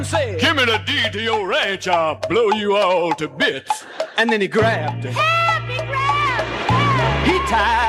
Say, give me the deed to your ranch, I'll blow you all to bits. And then he grabbed her. Help! He grabbed! Help! He tied